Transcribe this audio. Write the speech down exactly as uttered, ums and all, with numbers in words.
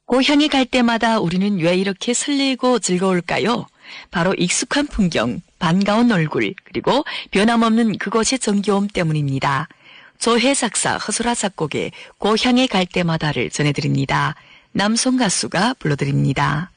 고향에 갈 때마다 우리는 왜 이렇게 설레고 즐거울까요? 바로 익숙한 풍경, 반가운 얼굴, 그리고 변함없는 그곳의 정겨움 때문입니다. 조혜 작사, 허소라 작곡의 고향에 갈 때마다를 전해드립니다. 남송 가수가 불러드립니다.